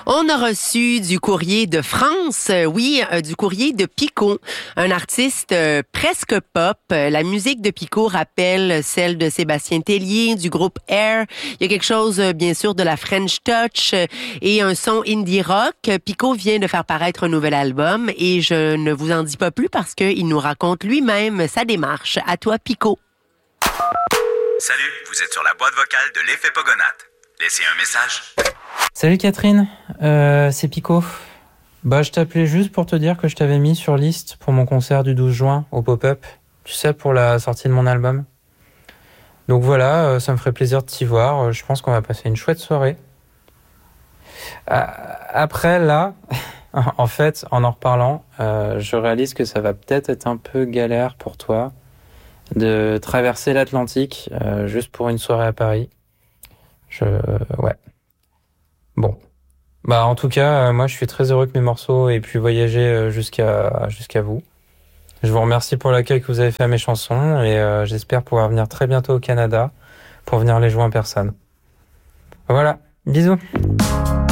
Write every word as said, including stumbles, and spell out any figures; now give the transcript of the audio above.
On a reçu du courrier de France, euh, oui, euh, du courrier de Pico, un artiste euh, presque pop. Euh, La musique de Pico rappelle celle de Sébastien Tellier, du groupe Air. Il y a quelque chose, euh, bien sûr, de la French Touch euh, et un son indie rock. Pico vient de faire paraître un nouvel album et je ne vous en dis pas plus parce qu'il nous raconte lui-même sa démarche. À toi, Pico. Salut, vous êtes sur la boîte vocale de l'Effet Pogonate. Laissez un message. Salut Catherine, euh, c'est Pico. Bah, je t'appelais juste pour te dire que je t'avais mis sur liste pour mon concert du douze juin au Pop-Up, tu sais, pour la sortie de mon album. Donc voilà, euh, ça me ferait plaisir de t'y voir. Je pense qu'on va passer une chouette soirée. Euh, après, là, en fait, en en reparlant, euh, je réalise que ça va peut-être être un peu galère pour toi de traverser l'Atlantique euh, juste pour une soirée à Paris. Je... Ouais. Bon. Bah, en tout cas, euh, moi, je suis très heureux que mes morceaux aient pu voyager euh, jusqu'à, jusqu'à vous. Je vous remercie pour l'accueil que vous avez fait à mes chansons et euh, j'espère pouvoir venir très bientôt au Canada pour venir les jouer en personne. Voilà. Bisous.